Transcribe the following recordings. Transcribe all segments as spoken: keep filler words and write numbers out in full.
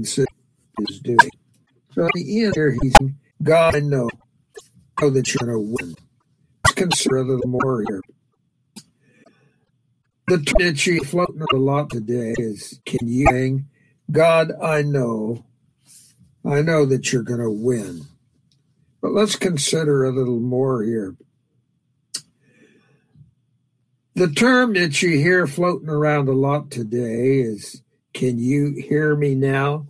consider is doing. So at the end here, he's saying, God, I know, I know that you're going to win. Let's consider a little more here. The term that you floating a lot today is, can you sing, God, I know, I know that you're going to win. But let's consider a little more here. The term that you hear floating around a lot today is, can you hear me now?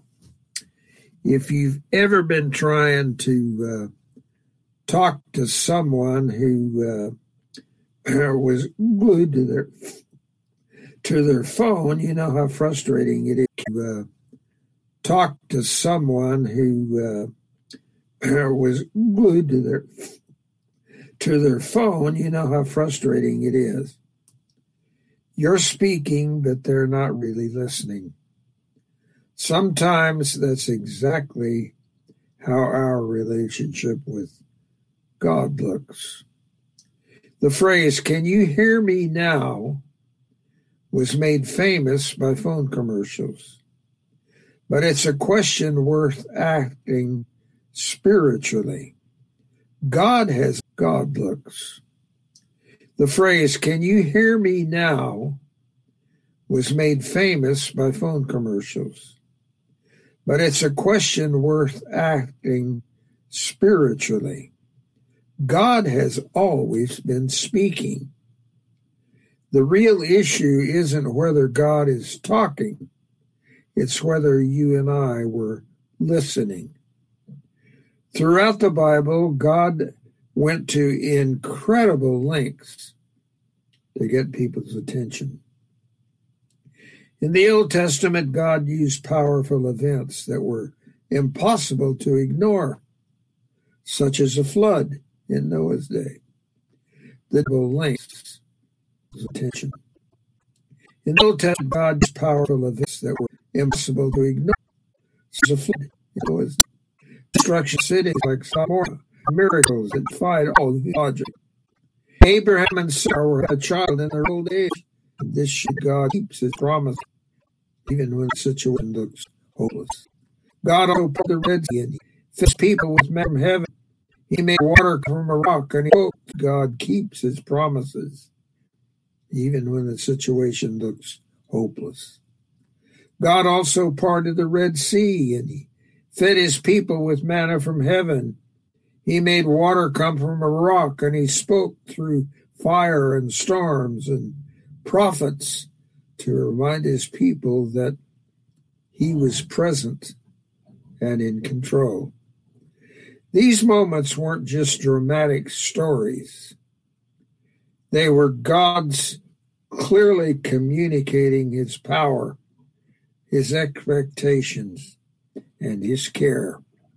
If you've ever been trying to uh, talk to someone who uh, was glued to their to their phone, you know how frustrating it is to uh, talk to someone who uh, was glued to their to their phone. You know how frustrating it is. You're speaking, but they're not really listening. Sometimes that's exactly how our relationship with God looks. The phrase, can you hear me now, was made famous by phone commercials. But it's a question worth asking spiritually. God has God looks. The phrase, can you hear me now, was made famous by phone commercials. But it's a question worth asking spiritually. God has always been speaking. The real issue isn't whether God is talking. It's whether you and I were listening. Throughout the Bible, God went to incredible lengths to get people's attention. In the Old Testament, God used powerful events that were impossible to ignore, such as a flood in Noah's day. The lengths of attention. In the Old Testament, God used powerful events that were impossible to ignore, such as a flood in Noah's day. Destruction of cities like Sodom, miracles that defied all logic. Abraham and Sarah were a child in their old age. And this should God keeps his promise, even when the situation looks hopeless. God opened the Red Sea and fed people with manna from heaven. He made water come from a rock, and he hoped God keeps his promises, even when the situation looks hopeless. God also parted the Red Sea, and he fed his people with manna from heaven. He made water come from a rock, and he spoke through fire and storms and prophets to remind his people that he was present and in control. These moments weren't just dramatic stories. They were God's clearly communicating his power, his expectations, and his care.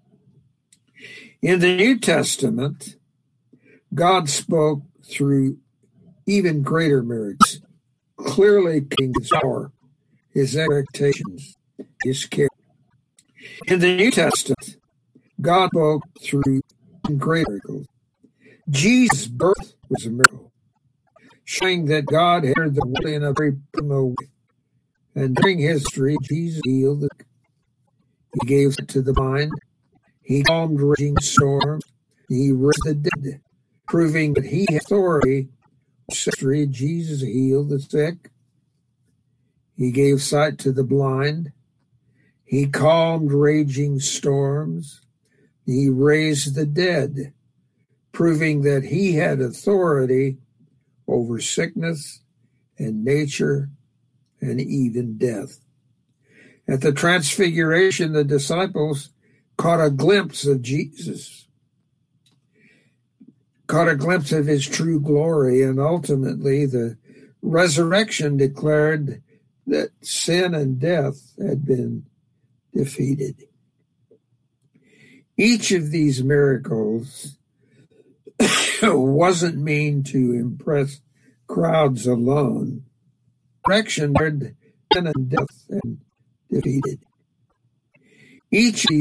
In the New Testament, God spoke through even greater miracles, clearly communicating his power, his expectations, his care. In the New Testament, God spoke through even greater miracles. Jesus' birth was a miracle, showing that God entered the world in a very personal way. And during history, Jesus healed the sick. He gave sight to the blind. He calmed raging storms. He raised the dead, proving that he had authority. History, Jesus healed the sick. He gave sight to the blind. He calmed raging storms. He raised the dead, proving that he had authority over sickness and nature and even death. At the Transfiguration, the disciples caught a glimpse of Jesus, caught a glimpse of his true glory, and ultimately the resurrection declared that sin and death had been defeated. Each of these miracles wasn't mean to impress crowds alone. Resurrection declared sin and death and defeated. Each of